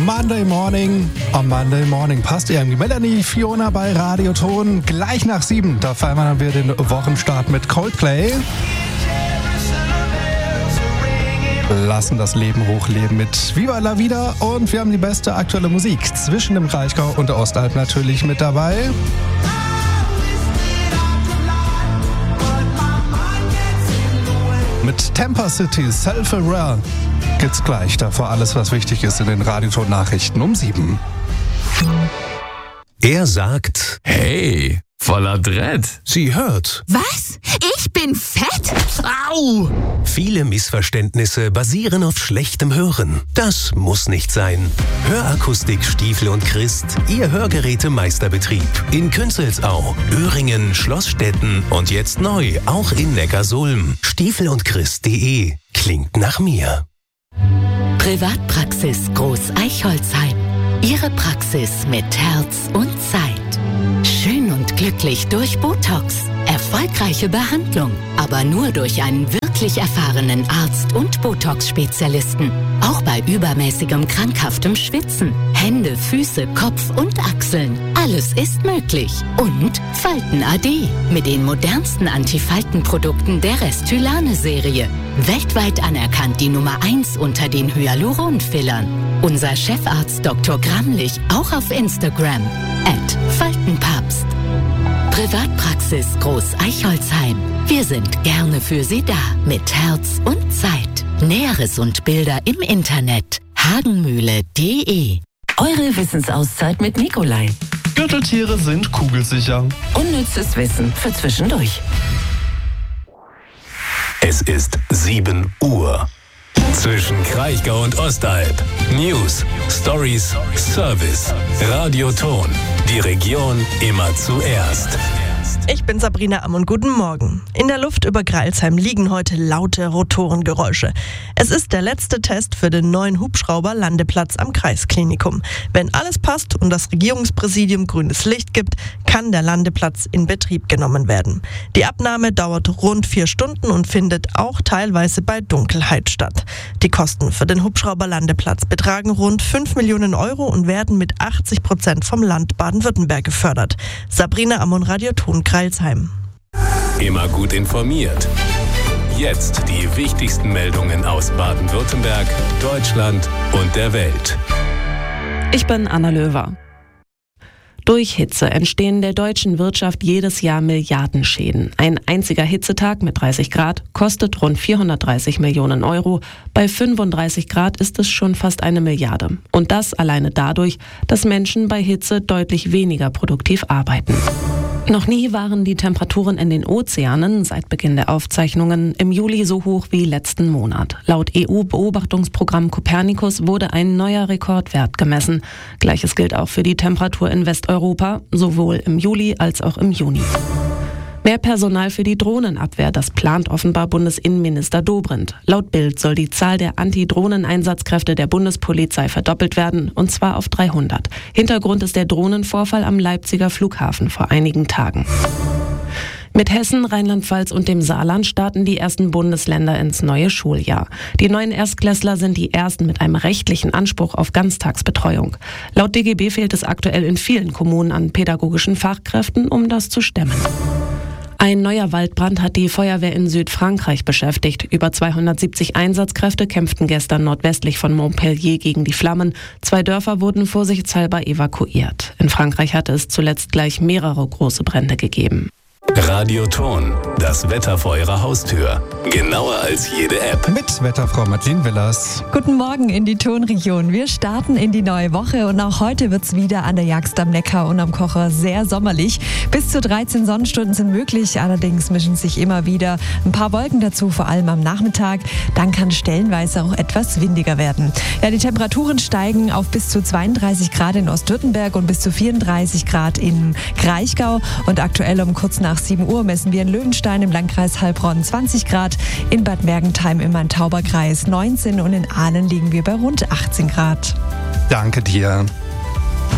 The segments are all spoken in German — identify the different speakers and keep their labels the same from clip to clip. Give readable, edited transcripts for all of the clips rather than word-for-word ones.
Speaker 1: Monday Morning. Am Monday Morning passt irgendwie Melanie Fiona bei Radioton. Gleich nach 7, da feiern wir den Wochenstart mit Coldplay. Lassen das Leben hochleben mit Viva la Vida und wir haben die beste aktuelle Musik zwischen dem Kraichgau und der Ostalb natürlich mit dabei. Mit Tampa City Self-Aware gibt's gleich davor alles, was wichtig ist in den Radioton-Nachrichten um 7.
Speaker 2: Er sagt,
Speaker 3: hey, voller Dread.
Speaker 2: Sie hört.
Speaker 4: Was? Ich bin fett? Au!
Speaker 2: Viele Missverständnisse basieren auf schlechtem Hören. Das muss nicht sein. Hörakustik Stiefel und Christ, Ihr Hörgerätemeisterbetrieb. In Künzelsau, Öhringen, Schlossstetten und jetzt neu auch in Neckarsulm. Stiefel-und-Christ.de klingt nach mir.
Speaker 4: Privatpraxis Groß Eichholzheim. Ihre Praxis mit Herz und Zeit. Schön und glücklich durch Botox. Erfolgreiche Behandlung, aber nur durch einen wirklich erfahrenen Arzt und Botox-Spezialisten. Auch bei übermäßigem krankhaftem Schwitzen. Hände, Füße, Kopf und Achseln. Alles ist möglich. Und Falten AD mit den modernsten Antifaltenprodukten der Restylane-Serie. Weltweit anerkannt die Nummer 1 unter den Hyaluron-Fillern. Unser Chefarzt Dr. Gramlich auch auf Instagram @Faltenpapst. Privatpraxis Groß Eichholzheim. Wir sind gerne für Sie da mit Herz und Zeit. Näheres und Bilder im Internet hagenmühle.de.
Speaker 5: Eure Wissensauszeit mit Nikolai.
Speaker 6: Gürteltiere sind kugelsicher.
Speaker 5: Unnützes Wissen für zwischendurch.
Speaker 2: Es ist 7 Uhr. Zwischen Kraichgau und Ostalb. News, Stories, Service. Radioton. Die Region immer zuerst.
Speaker 7: Ich bin Sabrina Amm und guten Morgen. In der Luft über Greilsheim liegen heute laute Rotorengeräusche. Es ist der letzte Test für den neuen Hubschrauber-Landeplatz am Kreisklinikum. Wenn alles passt und das Regierungspräsidium grünes Licht gibt, kann der Landeplatz in Betrieb genommen werden. Die Abnahme dauert rund 4 Stunden und findet auch teilweise bei Dunkelheit statt. Die Kosten für den Hubschrauber-Landeplatz betragen rund 5 Millionen Euro und werden mit 80% vom Land Baden-Württemberg gefördert. Sabrina Amm und Radioton Greilsheim.
Speaker 2: Immer gut informiert. Jetzt die wichtigsten Meldungen aus Baden-Württemberg, Deutschland und der Welt.
Speaker 8: Ich bin Anna Löwer. Durch Hitze entstehen der deutschen Wirtschaft jedes Jahr Milliardenschäden. Ein einziger Hitzetag mit 30 Grad kostet rund 430 Millionen Euro. Bei 35 Grad ist es schon fast 1 Milliarde. Und das alleine dadurch, dass Menschen bei Hitze deutlich weniger produktiv arbeiten. Noch nie waren die Temperaturen in den Ozeanen seit Beginn der Aufzeichnungen im Juli so hoch wie letzten Monat. Laut EU-Beobachtungsprogramm Copernicus wurde ein neuer Rekordwert gemessen. Gleiches gilt auch für die Temperatur in Westeuropa, sowohl im Juli als auch im Juni. Mehr Personal für die Drohnenabwehr, das plant offenbar Bundesinnenminister Dobrindt. Laut Bild soll die Zahl der Anti-Drohnen-Einsatzkräfte der Bundespolizei verdoppelt werden, und zwar auf 300. Hintergrund ist der Drohnenvorfall am Leipziger Flughafen vor einigen Tagen. Mit Hessen, Rheinland-Pfalz und dem Saarland starten die ersten Bundesländer ins neue Schuljahr. Die neuen Erstklässler sind die ersten mit einem rechtlichen Anspruch auf Ganztagsbetreuung. Laut DGB fehlt es aktuell in vielen Kommunen an pädagogischen Fachkräften, um das zu stemmen. Ein neuer Waldbrand hat die Feuerwehr in Südfrankreich beschäftigt. Über 270 Einsatzkräfte kämpften gestern nordwestlich von Montpellier gegen die Flammen. 2 Dörfer wurden vorsichtshalber evakuiert. In Frankreich hatte es zuletzt gleich mehrere große Brände gegeben.
Speaker 2: Radioton, das Wetter vor Ihrer Haustür. Genauer als jede App.
Speaker 1: Mit Wetterfrau Madeleine Willers.
Speaker 9: Guten Morgen in die Tonregion. Wir starten in die neue Woche und auch heute wird es wieder an der Jagst am Neckar und am Kocher sehr sommerlich. Bis zu 13 Sonnenstunden sind möglich, allerdings mischen sich immer wieder ein paar Wolken dazu, vor allem am Nachmittag. Dann kann stellenweise auch etwas windiger werden. Ja, die Temperaturen steigen auf bis zu 32 Grad in Ostwürttemberg und bis zu 34 Grad im Kraichgau. Und aktuell um kurz nach 7 Uhr messen wir in Löwenstein im Landkreis Heilbronn 20 Grad, in Bad Mergentheim im Main-Tauber-Kreis 19 und in Aalen liegen wir bei rund 18 Grad.
Speaker 1: Danke dir.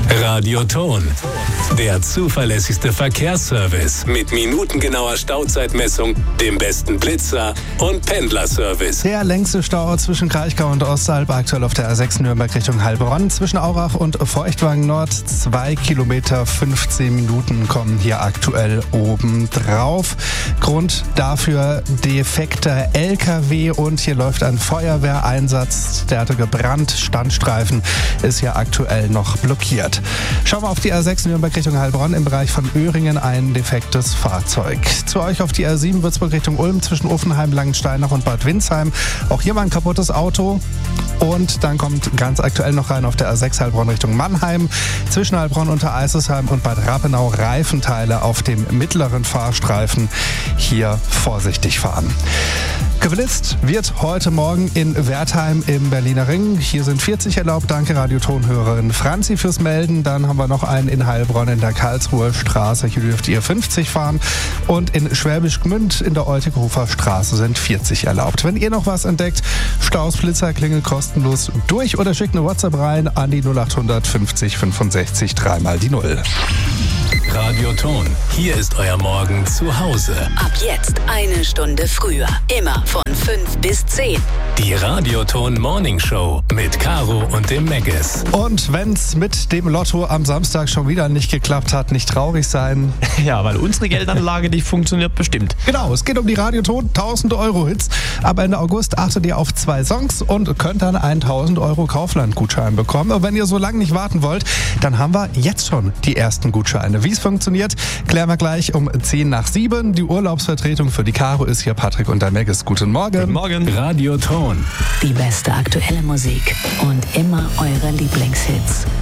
Speaker 2: Radioton, der zuverlässigste Verkehrsservice mit minutengenauer Stauzeitmessung, dem besten Blitzer und Pendlerservice.
Speaker 1: Der längste Stau zwischen Kraichgau und Ostalb aktuell auf der A6 Nürnberg Richtung Heilbronn. Zwischen Aurach und Feuchtwagen Nord 2 Kilometer 15 Minuten kommen hier aktuell oben drauf. Grund dafür defekter LKW und hier läuft ein Feuerwehreinsatz. Der hatte gebrannt, Standstreifen ist hier aktuell noch blockiert. Schauen wir auf die A6 Nürnberg Richtung Heilbronn. Im Bereich von Öhringen ein defektes Fahrzeug. Zu euch auf die A7 Würzburg Richtung Ulm zwischen Uffenheim, Langensteinach und Bad Windsheim. Auch hier mal ein kaputtes Auto. Und dann kommt ganz aktuell noch rein auf der A6 Heilbronn Richtung Mannheim. Zwischen Heilbronn unter Eisesheim und Bad Rappenau Reifenteile auf dem mittleren Fahrstreifen. Hier vorsichtig fahren. Geblitzt wird heute Morgen in Wertheim im Berliner Ring. Hier sind 40 erlaubt. Danke Radiotonhörerin Franzi fürs Melden. Dann haben wir noch einen in Heilbronn in der Karlsruher Straße. Hier dürft ihr 50 fahren. Und in Schwäbisch Gmünd in der Eutighofer Straße sind 40 erlaubt. Wenn ihr noch was entdeckt, Staus, Blitzer, Klingel kostenlos durch oder schickt eine WhatsApp rein an die 0800 50 65 3 mal die 0.
Speaker 2: Radioton, hier ist euer Morgen zu Hause.
Speaker 4: Ab jetzt 1 Stunde früher. Immer von 5 bis 10.
Speaker 2: Die Radioton Morning Show mit Caro und dem Megges.
Speaker 1: Und wenn's mit dem Lotto am Samstag schon wieder nicht geklappt hat, nicht traurig sein.
Speaker 6: Ja, weil unsere Geldanlage nicht funktioniert bestimmt.
Speaker 1: Genau, es geht um die Radioton 1000 Euro Hits. Ab Ende August achtet ihr auf 2 Songs und könnt dann einen 1000 Euro Kaufland-Gutschein bekommen. Und wenn ihr so lange nicht warten wollt, dann haben wir jetzt schon die ersten Gutscheine. Wie es funktioniert, klären wir gleich um 10 nach 7. Die Urlaubsvertretung für die Caro ist hier Patrick und der Megges. Guten Morgen.
Speaker 6: Guten Morgen.
Speaker 2: Radioton.
Speaker 5: Die beste aktuelle Musik und immer eure Lieblingshits.